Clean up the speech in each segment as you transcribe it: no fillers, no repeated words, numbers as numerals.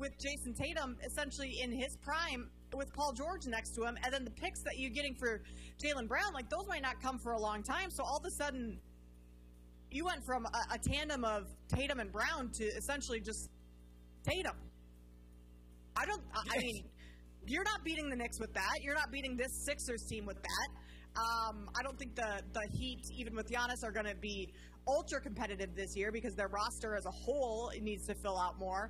with Jason Tatum essentially in his prime with Paul George next to him, and then the picks that you're getting for Jaylen Brown, like those might not come for a long time. So all of a sudden, you went from a tandem of Tatum and Brown to essentially just Tatum. I mean, you're not beating the Knicks with that. You're not beating this Sixers team with that. I don't think the Heat, even with Giannis, are going to be ultra competitive this year because their roster as a whole needs to fill out more.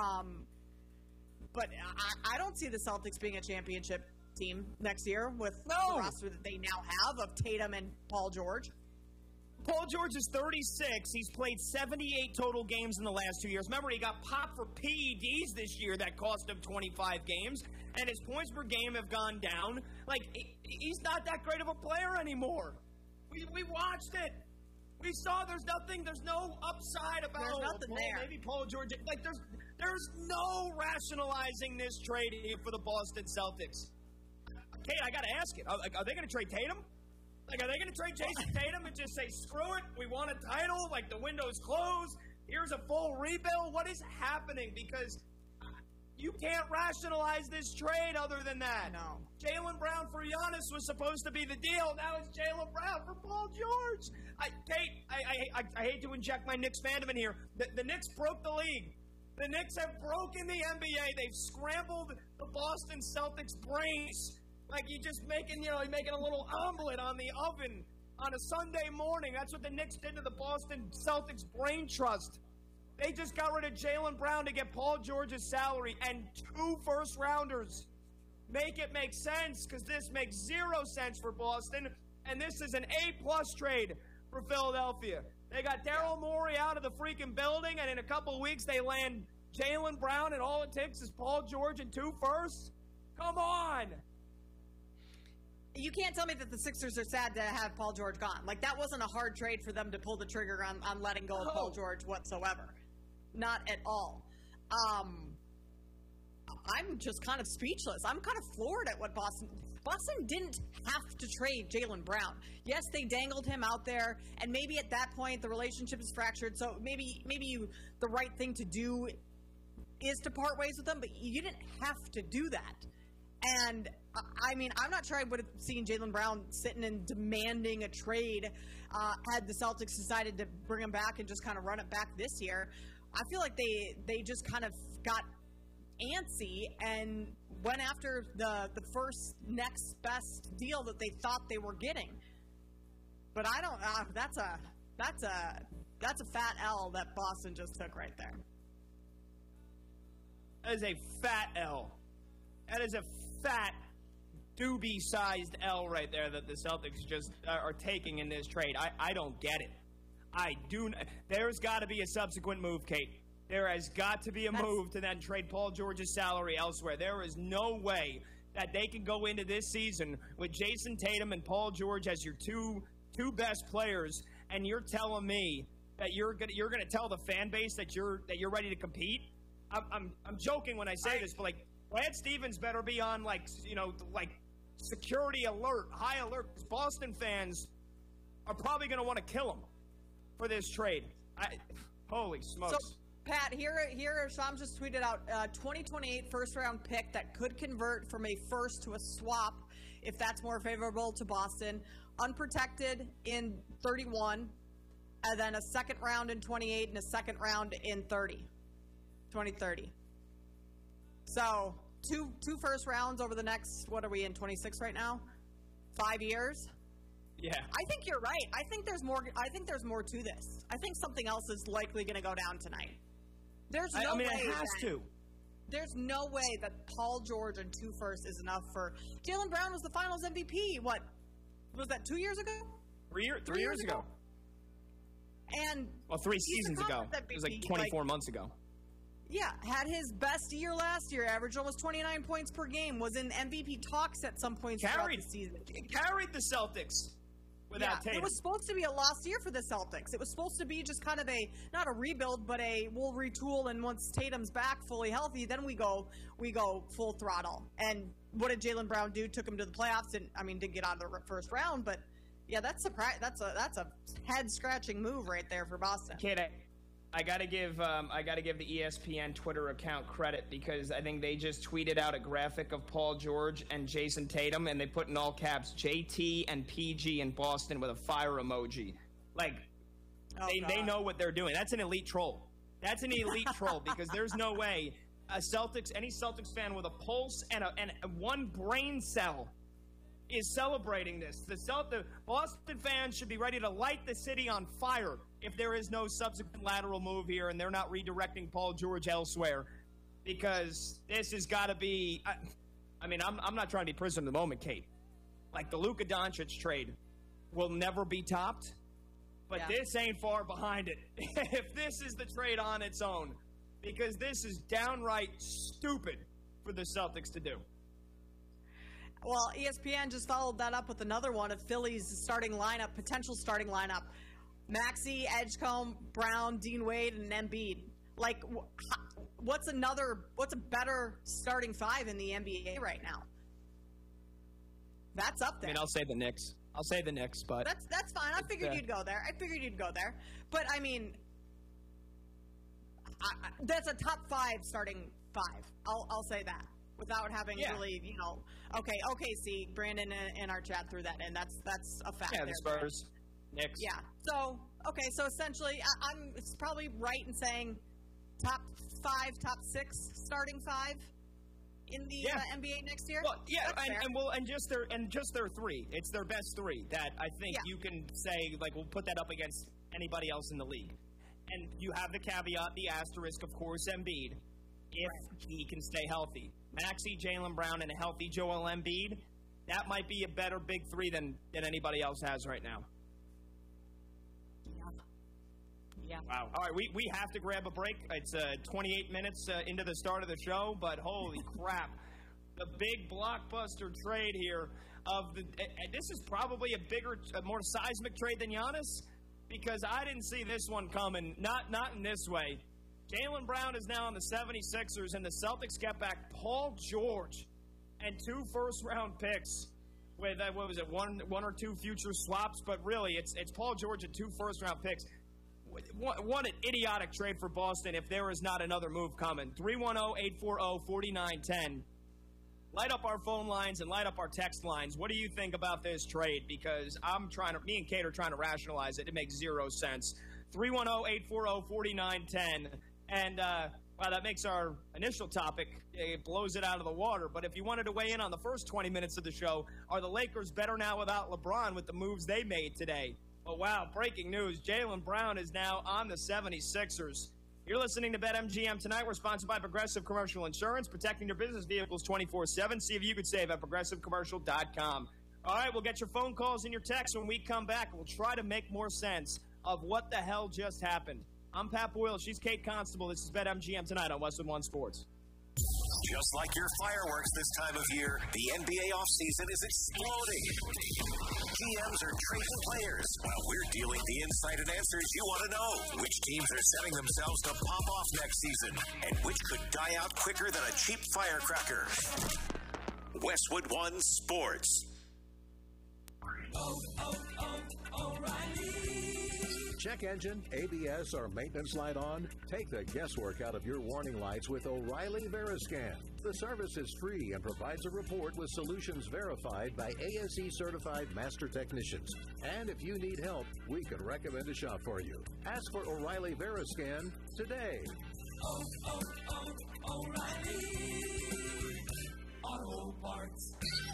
But I don't see the Celtics being a championship team next year with the roster that they now have of Tatum and Paul George. Paul George is 36. He's played 78 total games in the last 2 years. Remember, he got popped for PEDs this year that cost him 25 games, and his points per game have gone down. Like, he's not that great of a player anymore. We watched it. We saw there's no upside about maybe Paul George. Like, there's no rationalizing this trade for the Boston Celtics. Kate, I got to ask it. Are they going to trade Tatum? Like, are they going to trade Jason Tatum and just say, screw it, we want a title, like the window's closed, here's a full rebuild? What is happening? Because you can't rationalize this trade other than that. No. Jaylen Brown for Giannis was supposed to be the deal. Now it's Jaylen Brown for Paul George. Kate, I hate to inject my Knicks fandom in here. The Knicks broke the league. The Knicks have broken the NBA. They've scrambled the Boston Celtics' brains. Like you're making a little omelet on the oven on a Sunday morning. That's what the Knicks did to the Boston Celtics brain trust. They just got rid of Jaylen Brown to get Paul George's salary and 2 first-rounders. Make it make sense, because this makes 0 sense for Boston, and this is an A-plus trade for Philadelphia. They got Daryl Morey out of the freaking building, and in a couple of weeks they land Jaylen Brown, and all it takes is Paul George and 2 firsts? Come on! You can't tell me that the Sixers are sad to have Paul George gone. Like, that wasn't a hard trade for them to pull the trigger on letting go of Paul George whatsoever. Not at all. I'm just kind of speechless. I'm kind of floored at what Boston didn't have to trade Jaylen Brown. Yes, they dangled him out there, and maybe at that point the relationship is fractured, so maybe the right thing to do is to part ways with him, but you didn't have to do that. And, I mean, I'm not sure I would have seen Jaylen Brown sitting and demanding a trade had the Celtics decided to bring him back and just kind of run it back this year. I feel like they just kind of got antsy and went after the first next best deal that they thought they were getting. But I don't. That's a fat L that Boston just took right there. That is a fat L. That is a fat doobie-sized L right there that the Celtics just are taking in this trade. I don't get it. There's got to be a subsequent move, Kate. There has got to be a move to then trade Paul George's salary elsewhere. There is no way that they can go into this season with Jason Tatum and Paul George as your two best players, and you're telling me that you're gonna tell the fan base that you're ready to compete. I'm joking when I say this, but like Brad Stevens better be on like security alert, high alert. Because Boston fans are probably gonna want to kill him for this trade. Holy smokes. So, Pat, here, Sham just tweeted out 2028 first-round pick that could convert from a first to a swap if that's more favorable to Boston. Unprotected in 31, and then a second round in 28 and a second round in 2030. So, two first rounds over the next, what are we in, 26 right now? 5 years? Yeah. I think you're right. I think there's more to this. I think something else is likely going to go down tonight. There's no way it has to. There's no way that Paul George and 2 firsts is enough for Jaylen Brown was the Finals MVP. What was that? 2 years ago? 3 years ago. And 3 seasons ago. It was like 24 months ago. Yeah, had his best year last year. Averaged almost 29 points per game. Was in MVP talks at some points throughout the season. Carried the Celtics. Without Tatum. It was supposed to be a lost year for the Celtics. It was supposed to be just kind of not a rebuild, but we'll retool, and once Tatum's back fully healthy, then we go full throttle. And what did Jaylen Brown do? Took him to the playoffs, and didn't get out of the first round, but yeah, that's a head scratching move right there for Boston. Kid, I gotta give the ESPN Twitter account credit because I think they just tweeted out a graphic of Paul George and Jason Tatum, and they put in all caps JT and PG in Boston with a fire emoji. Like, they know what they're doing. That's an elite troll. That's an elite troll because there's no way any Celtics fan with a pulse and one brain cell is celebrating this. The Boston fans should be ready to light the city on fire if there is no subsequent lateral move here and they're not redirecting Paul George elsewhere, because this has got to be. I'm not trying to be prisoner of the moment, Kate. Like, the Luka Doncic trade will never be topped, but this ain't far behind it. If this is the trade on its own, because this is downright stupid for the Celtics to do. Well, ESPN just followed that up with another one of Philly's potential starting lineup. Maxey, Edgecombe, Brown, Dean Wade, and Embiid. Like, what's a better starting five in the NBA right now? That's up there. I mean, I'll say the Knicks, but that's fine. I figured you'd go there. But I mean, that's a top 5 starting 5. I'll say that without having really, okay. See, Brandon in our chat threw that in. That's a fact. Yeah, the Spurs, Knicks. Yeah. So essentially, I'm probably right in saying top 5, top 6 starting 5 in the NBA next year. Well, yeah, and just their 3. It's their best 3 that I think you can say, like, we'll put that up against anybody else in the league. And you have the caveat, the asterisk, of course, Embiid, if he can stay healthy. Maxey, Jaylen Brown, and a healthy Joel Embiid, that might be a better big 3 than anybody else has right now. Yeah. Wow. All right, we have to grab a break. It's 28 minutes into the start of the show, but holy crap. The big blockbuster trade here this is probably a more seismic trade than Giannis, because I didn't see this one coming, not in this way. Jaylen Brown is now on the 76ers, and the Celtics get back Paul George and 2 first-round picks with, one or 2 future swaps, but really it's Paul George and 2 first-round picks. What an idiotic trade for Boston if there is not another move coming. 310-840-4910. Light up our phone lines and light up our text lines. What do you think about this trade? Because me and Kate are trying to rationalize it. It makes 0 sense. 310-840-4910. And, that makes our initial topic, it blows it out of the water. But if you wanted to weigh in on the first 20 minutes of the show, are the Lakers better now without LeBron with the moves they made today? Oh, wow, breaking news. Jaylen Brown is now on the 76ers. You're listening to BetMGM Tonight. We're sponsored by Progressive Commercial Insurance, protecting your business vehicles 24/7. See if you could save at ProgressiveCommercial.com. All right, we'll get your phone calls and your texts when we come back. We'll try to make more sense of what the hell just happened. I'm Pat Boyle. She's Kate Constable. This is BetMGM Tonight on Westwood One Sports. Just like your fireworks this time of year, the NBA offseason is exploding. GMs are trading players while we're dealing the insight and answers you want to know. Which teams are setting themselves to pop off next season, and which could die out quicker than a cheap firecracker. Westwood One Sports. O'Reilly. Check engine, ABS, or maintenance light on? Take the guesswork out of your warning lights with O'Reilly Veriscan. The service is free and provides a report with solutions verified by ASE-certified master technicians. And if you need help, we can recommend a shop for you. Ask for O'Reilly Veriscan today. O'Reilly Auto Parts.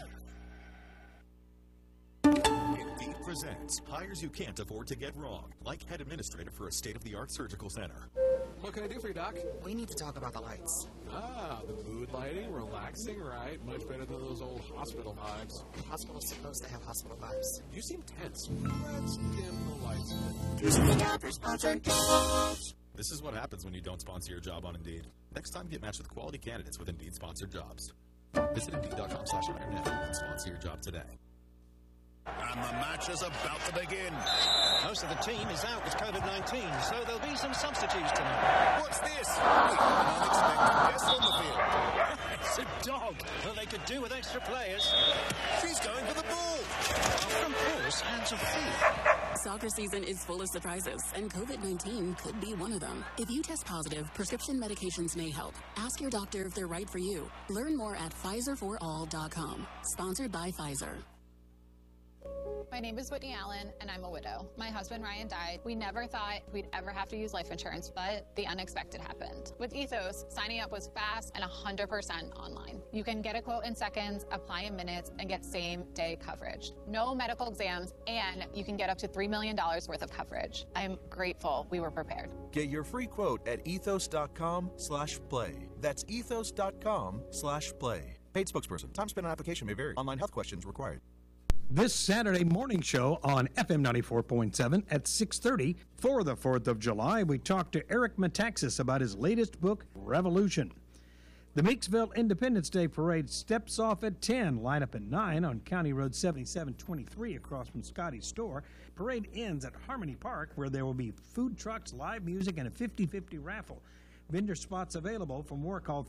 Indeed presents hires you can't afford to get wrong, like head administrator for a state-of-the-art surgical center. What can I do for you, Doc? We need to talk about the lights. Ah, the mood lighting, relaxing, right? Much better than those old hospital vibes. The hospital's supposed to have hospital vibes. You seem tense. Let's dim the lights a bit. Speak out for sponsored jobs. This is what happens when you don't sponsor your job on Indeed. Next time, get matched with quality candidates with Indeed-sponsored jobs. Visit Indeed.com/IronNet and sponsor your job today. And the match is about to begin. Most of the team is out with COVID-19, so there'll be some substitutes tonight. What's this? An unexpected guest on the field. It's a dog. Well, they could do with extra players. She's going for the ball. From course, hands are free. Soccer season is full of surprises, and COVID-19 could be one of them. If you test positive, prescription medications may help. Ask your doctor if they're right for you. Learn more at PfizerForAll.com. Sponsored by Pfizer. My name is Whitney Allen, and I'm a widow. My husband, Ryan, died. We never thought we'd ever have to use life insurance, but the unexpected happened. With Ethos, signing up was fast and 100% online. You can get a quote in seconds, apply in minutes, and get same-day coverage. No medical exams, and you can get up to $3 million worth of coverage. I'm grateful we were prepared. Get your free quote at ethos.com/play. That's ethos.com/play. Paid spokesperson. Time spent on application may vary. Online health questions required. This Saturday morning show on FM 94.7 at 6:30 for the 4th of July, we talk to Eric Metaxas about his latest book, Revolution. The Meeksville Independence Day Parade steps off at 10, line up at 9 on County Road 7723 across from Scotty's store. Parade ends at Harmony Park, where there will be food trucks, live music, and a 50-50 raffle. Vendor spots available. For more, call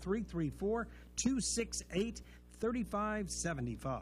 334-268-3575.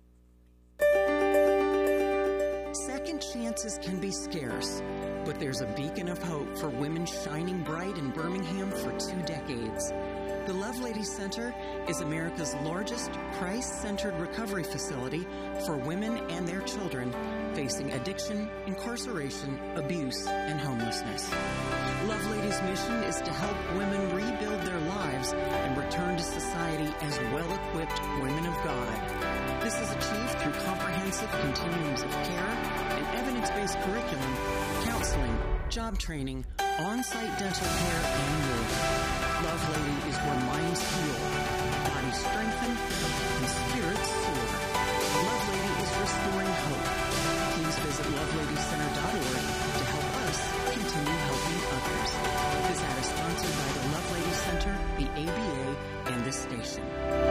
Second chances can be scarce, but there's a beacon of hope for women shining bright in Birmingham for 2 decades. The Lovelady Center is America's largest price-centered recovery facility for women and their children facing addiction, incarceration, abuse, and homelessness. Lovelady's mission is to help women rebuild their lives and return to society as well-equipped women of God. This is achieved through comprehensive continuums of care and evidence-based curriculum, counseling, job training, on-site dental care, and more. Lovelady is where minds heal, bodies strengthen, and spirits soar. Lovelady is restoring hope. Please visit loveladycenter.org to help us continue helping others. This ad is sponsored by the Lovelady Center, the ABA, and this station.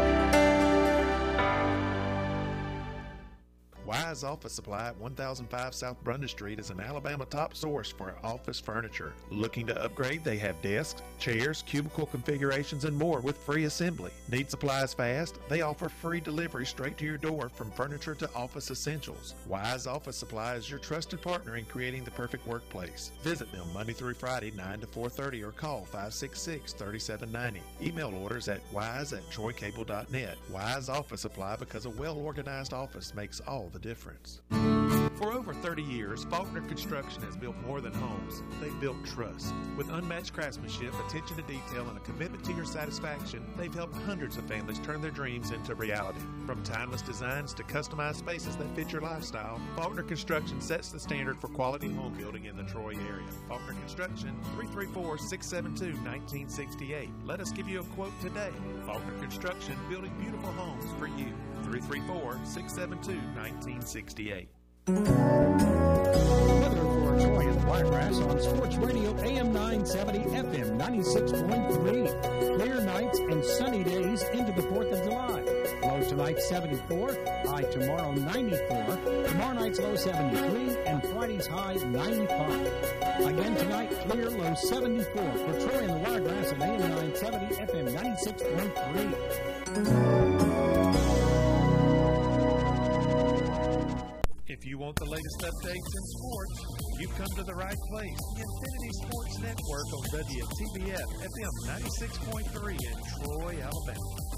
Wise Office Supply at 1005 South Brunda Street is an Alabama top source for office furniture. Looking to upgrade? They have desks, chairs, cubicle configurations, and more with free assembly. Need supplies fast? They offer free delivery straight to your door from furniture to office essentials. Wise Office Supply is your trusted partner in creating the perfect workplace. Visit them Monday through Friday, 9 to 4:30, or call 566-3790. Email orders at wise@troycable.net. Wise Office Supply, because a well-organized office makes all the difference. For over 30 years, Faulkner Construction has built more than homes. They've built trust. With unmatched craftsmanship, attention to detail, and a commitment to your satisfaction, they've helped hundreds of families turn their dreams into reality. From timeless designs to customized spaces that fit your lifestyle, Faulkner Construction sets the standard for quality home building in the Troy area. Faulkner Construction, 334-672-1968. Let us give you a quote today. Faulkner Construction, building beautiful homes for you. 334-672-1968. Weather for Troy and Wiregrass on Sports Radio AM 970, FM 96.3. Clear nights and sunny days into the 4th of July. Low tonight 74, high tomorrow 94. Tomorrow night's low 73, and Friday's high 95. Again tonight, clear, low 74 for Troy and the Wiregrass at AM 970, FM 96.3. If you want the latest updates in sports, you've come to the right place. The Infinity Sports Network on WTBF FM 96.3 in Troy, Alabama.